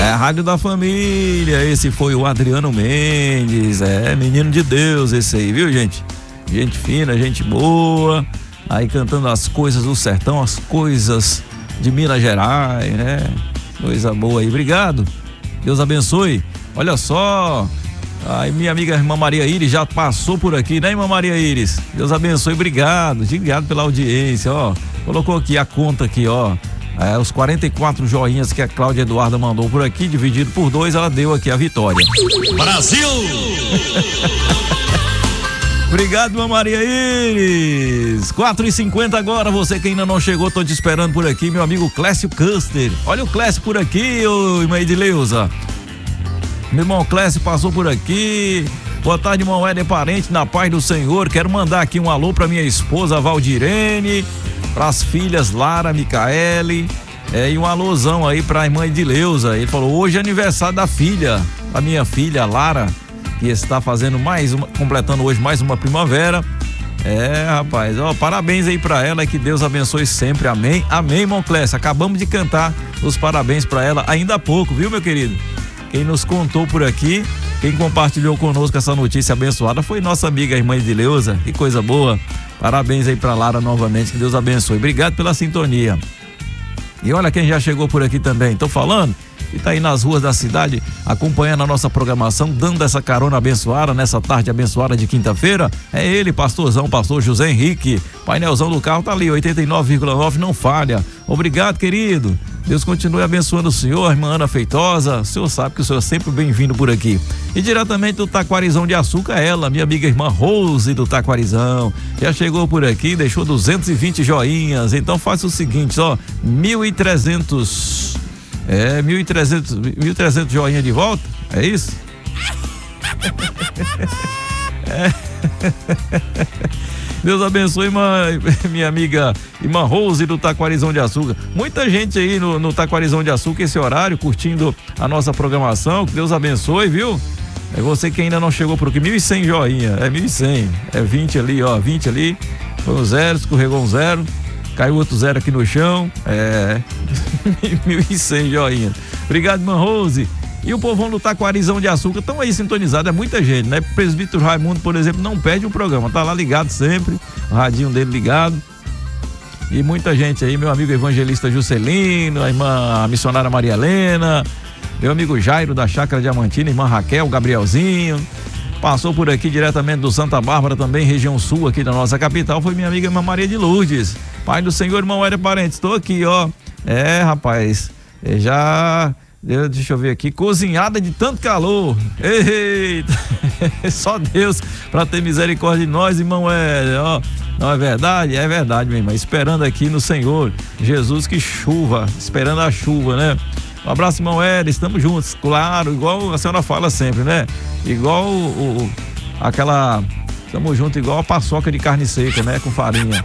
É a Rádio da Família. Esse foi o Adriano Mendes. É, menino de Deus esse aí, viu, gente? Gente fina, gente boa. Aí cantando as coisas do sertão, as coisas de Minas Gerais, né? Coisa boa aí. Obrigado. Deus abençoe. Olha só. Aí minha amiga irmã Maria Iris já passou por aqui, né, irmã Maria Iris? Deus abençoe, obrigado pela audiência, ó. Colocou aqui a conta aqui, ó. Os 44 joinhas que a Cláudia Eduarda mandou por aqui, dividido por 2, ela deu aqui a vitória. Brasil! Obrigado, irmã Maria Iris. 4h50 agora, você que ainda não chegou, tô te esperando por aqui, meu amigo Clécio Custer. Olha o Clécio por aqui, ô irmã Edileuza. Meu irmão Clécio passou por aqui. Boa tarde, irmão Éder Parente, na paz do Senhor. Quero mandar aqui um alô pra minha esposa Valdirene, pras filhas Lara, Micaele, e um alôzão aí pra irmã Edileuza. Ele falou, hoje é aniversário da filha, da minha filha Lara, que está fazendo completando hoje mais uma primavera. Rapaz, ó, parabéns aí pra ela e que Deus abençoe sempre, amém, amém, irmão Clécio. Acabamos de cantar os parabéns pra ela ainda há pouco, viu, meu querido? Quem nos contou por aqui, quem compartilhou conosco essa notícia abençoada foi nossa amiga irmã Edileuza. Que coisa boa. Parabéns aí pra Lara novamente, que Deus abençoe. Obrigado pela sintonia. E olha quem já chegou por aqui também. Tô falando e tá aí nas ruas da cidade acompanhando a nossa programação, dando essa carona abençoada nessa tarde abençoada de quinta-feira. É ele, pastorzão, pastor José Henrique. Painelzão do carro tá ali, 89,9, não falha. Obrigado, querido. Deus continue abençoando o senhor, irmã Ana Feitosa. O senhor sabe que o senhor é sempre bem-vindo por aqui. E diretamente do Taquarizão de Açúcar, ela, minha amiga irmã Rose do Taquarizão. Já chegou por aqui, deixou 220 joinhas. Então faça o seguinte, ó, 1.300 joinha de volta, é isso? Deus abençoe, minha amiga irmã Rose do Taquarizão de Açúcar. Muita gente aí no Taquarizão de Açúcar, esse horário, curtindo a nossa programação. Que Deus abençoe, viu? É você que ainda não chegou por aqui. 1.100 joinha, 1.100. É 20 ali, ó, 20 ali. Foi um 0, escorregou um 0. Caiu outro 0 aqui no chão. 1.100 joinha. Obrigado, irmã Rose. E o povão do Taquarizão de Açúcar estão aí sintonizados, é muita gente, né? O presbítero Raimundo, por exemplo, não perde um programa, tá lá ligado sempre, o radinho dele ligado. E muita gente aí, meu amigo evangelista Juscelino, a missionária Maria Helena, meu amigo Jairo da Chácara Diamantina, irmã Raquel, Gabrielzinho. Passou por aqui diretamente do Santa Bárbara, também região sul aqui da nossa capital, foi minha amiga irmã Maria de Lourdes. Pai do Senhor, irmão Éder Parente, estou aqui, ó. Rapaz, deixa eu ver aqui, cozinhada de tanto calor. Eita, só Deus para ter misericórdia de nós, irmão Éder, ó. Não é verdade? É verdade, meu irmão. Esperando aqui no Senhor Jesus que chuva, esperando a chuva, né? Um abraço, irmão Éder, estamos juntos, claro, igual a senhora fala sempre, né? Igual estamos juntos igual a paçoca de carne seca, né? Com farinha.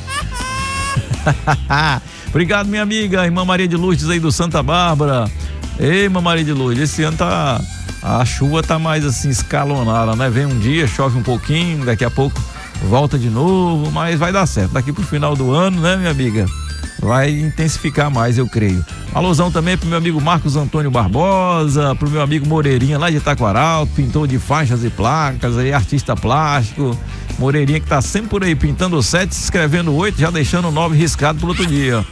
Obrigado, minha amiga, irmã Maria de Lourdes aí do Santa Bárbara. Ei, irmã Maria de Lourdes, esse ano a chuva tá mais assim escalonada, né? Vem um dia, chove um pouquinho, daqui a pouco volta de novo, mas vai dar certo. Daqui pro final do ano, né, minha amiga? Vai intensificar mais, eu creio. Alusão também pro meu amigo Marcos Antônio Barbosa, pro meu amigo Moreirinha lá de Itaquaral, pintor de faixas e placas, aí artista plástico. Moreirinha que tá sempre por aí pintando 7, escrevendo 8, já deixando 9 riscado pro outro dia.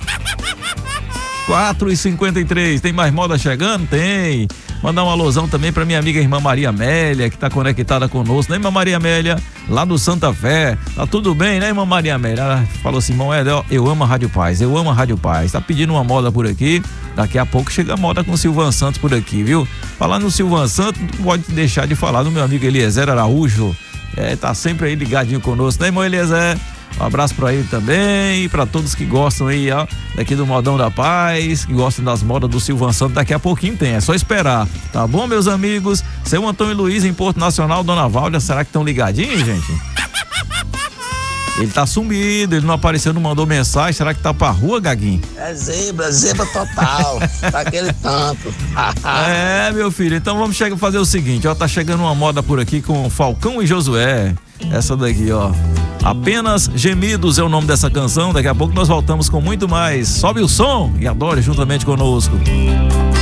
4h53, tem mais moda chegando? Tem. Mandar uma alusão também pra minha amiga irmã Maria Amélia, que tá conectada conosco, né, irmã Maria Amélia, lá do Santa Fé. Tá tudo bem, né, irmã Maria Amélia? Ela falou assim, irmão Éder, eu amo a Rádio Paz, eu amo a Rádio Paz. Tá pedindo uma moda por aqui, daqui a pouco chega a moda com o Silvan Santos por aqui, viu? Falar no Silvan Santos, não pode deixar de falar do meu amigo Eliezer Araújo. Tá sempre aí ligadinho conosco, né, irmão Eliezer? Um abraço pra ele também e pra todos que gostam aí, ó, daqui do Modão da Paz, que gostam das modas do Silvan Santos. Daqui a pouquinho tem, é só esperar, tá bom, meus amigos? Seu Antônio Luiz em Porto Nacional, Dona Váldia, será que estão ligadinhos, gente? Ele tá sumido, ele não apareceu, não mandou mensagem, será que tá pra rua, Gaguinho? É zebra total, daquele tanto. Meu filho, então vamos fazer o seguinte, ó, tá chegando uma moda por aqui com Falcão e Josué, essa daqui, ó. Apenas Gemidos é o nome dessa canção. Daqui a pouco nós voltamos com muito mais. Sobe o som e adore juntamente conosco.